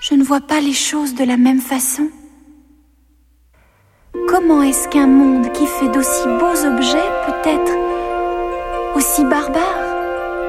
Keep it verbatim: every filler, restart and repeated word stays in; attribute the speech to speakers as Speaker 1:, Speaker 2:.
Speaker 1: je ne vois pas les choses de la même façon. Comment est-ce qu'un monde qui fait d'aussi beaux objets peut être aussi barbare ?